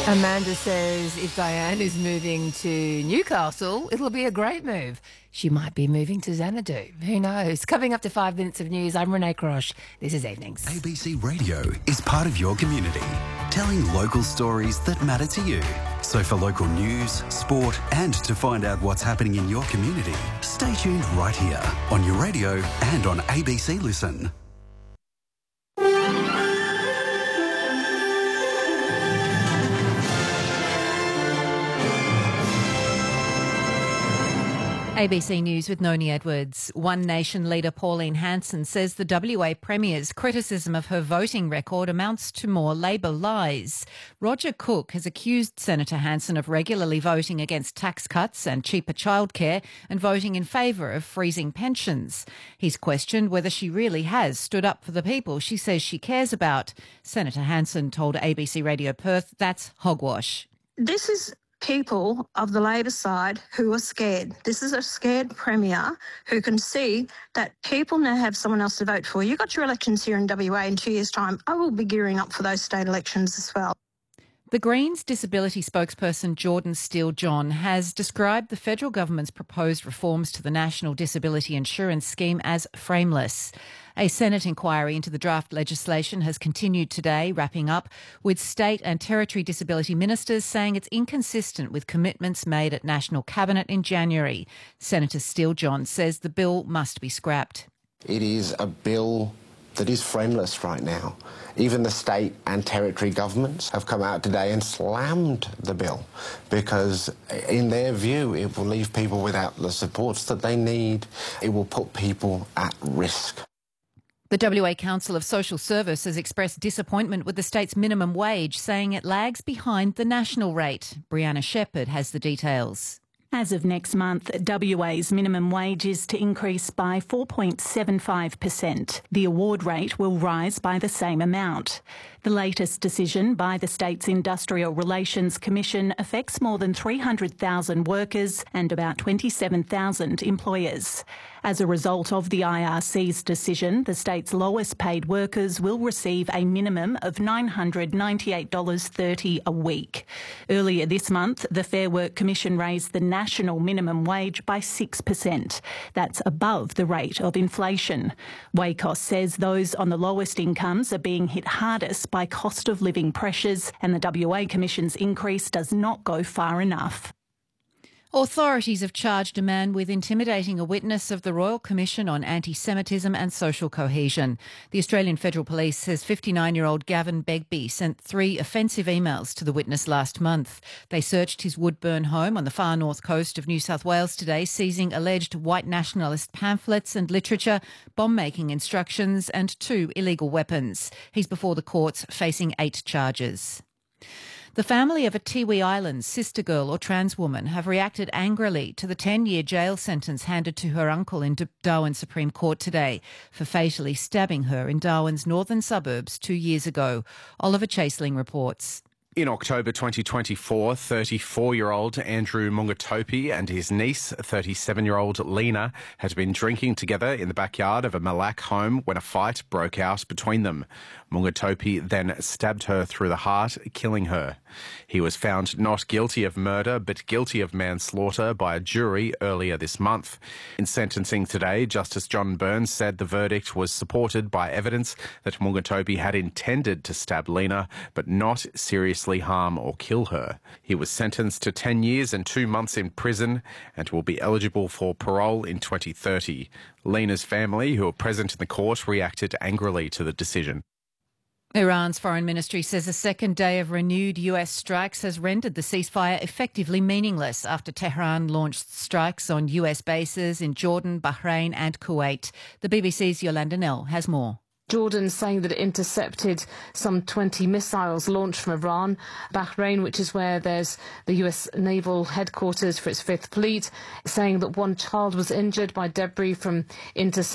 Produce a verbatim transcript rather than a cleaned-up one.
Amanda says if Diane is moving to Newcastle, it'll be a great move. She might be moving to Xanadu. Who knows? Coming up to five minutes of news, I'm Renee Crosh. This is Evenings. A B C Radio is part of your community, telling local stories that matter to you. So for local news, sport, and to find out what's happening in your community, stay tuned right here on your radio and on A B C Listen. A B C News with Noni Edwards. One Nation leader Pauline Hanson says the W A Premier's criticism of her voting record amounts to more Labor lies. Roger Cook has accused Senator Hanson of regularly voting against tax cuts and cheaper childcare and voting in favour of freezing pensions. He's questioned whether she really has stood up for the people she says she cares about. Senator Hanson told A B C Radio Perth that's hogwash. This is people of the Labor side who are scared. This is a scared Premier who can see that people now have someone else to vote for. You got your elections here in W A in two years' time. I will be gearing up for those state elections as well. The Greens disability spokesperson Jordan Steele-John has described the federal government's proposed reforms to the National Disability Insurance Scheme as frameless. A Senate inquiry into the draft legislation has continued today, wrapping up with state and territory disability ministers saying it's inconsistent with commitments made at National Cabinet in January. Senator Steele-John says the bill must be scrapped. It is a bill that is frameless right now. Even the state and territory governments have come out today and slammed the bill because, in their view, it will leave people without the supports that they need. It will put people at risk. The W A Council of Social Service has expressed disappointment with the state's minimum wage, saying it lags behind the national rate. Brianna Shepherd has the details. As of next month, W A's minimum wage is to increase by four point seven five percent. The award rate will rise by the same amount. The latest decision by the state's Industrial Relations Commission affects more than three hundred thousand workers and about twenty-seven thousand employers. As a result of the I R C's decision, the state's lowest paid workers will receive a minimum of nine hundred ninety-eight dollars thirty a week. Earlier this month, the Fair Work Commission raised the national minimum wage by six percent. That's above the rate of inflation. Wacos says those on the lowest incomes are being hit hardest by cost of living pressures, and the W A Commission's increase does not go far enough. Authorities have charged a man with intimidating a witness of the Royal Commission on Anti-Semitism and Social Cohesion. The Australian Federal Police says fifty-nine-year-old Gavin Begbie sent three offensive emails to the witness last month. They searched his Woodburn home on the far north coast of New South Wales today, seizing alleged white nationalist pamphlets and literature, bomb-making instructions and two illegal weapons. He's before the courts facing eight charges. The family of a Tiwi Islands sister girl or trans woman have reacted angrily to the ten-year jail sentence handed to her uncle in Darwin Supreme Court today for fatally stabbing her in Darwin's northern suburbs two years ago. Oliver Chaseling reports. In October twenty twenty-four, thirty-four-year-old Andrew Mungatopi and his niece, thirty-seven-year-old Lena, had been drinking together in the backyard of a Malak home when a fight broke out between them. Mungatopi then stabbed her through the heart, killing her. He was found not guilty of murder but guilty of manslaughter by a jury earlier this month. In sentencing today, Justice John Burns said the verdict was supported by evidence that Mungatopi had intended to stab Lena but not seriously harm or kill her. He was sentenced to ten years and two months in prison and will be eligible for parole in twenty thirty. Lena's family, who were present in the court, reacted angrily to the decision. Iran's foreign ministry says a second day of renewed U S strikes has rendered the ceasefire effectively meaningless after Tehran launched strikes on U S bases in Jordan, Bahrain and Kuwait. The B B C's Yolanda Nell has more. Jordan saying that it intercepted some twenty missiles launched from Iran. Bahrain, which is where there's the U S naval headquarters for its Fifth Fleet, saying that one child was injured by debris from intercepted